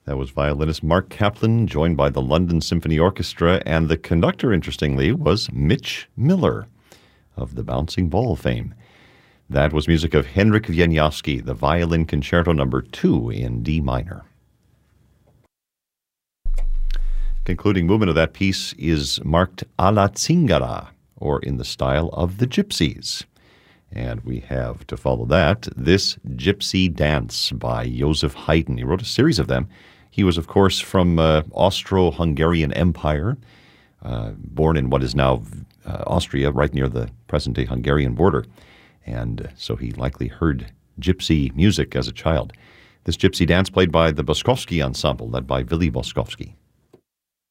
That was violinist Mark Kaplan, joined by the London Symphony Orchestra, and the conductor, interestingly, was Mitch Miller of the Bouncing Ball fame. That was music of Henryk Wieniawski, the Violin Concerto No. 2 in D minor. Concluding movement of that piece is marked alla zingara, or in the style of the Gypsies. And we have, to follow that, This Gypsy Dance by Joseph Haydn. He wrote a series of them. He was, of course, from Austro-Hungarian Empire, born in what is now Austria, right near the present-day Hungarian border. And so he likely heard gypsy music as a child. This Gypsy Dance played by the Boskovsky Ensemble, led by Willy Boskovsky.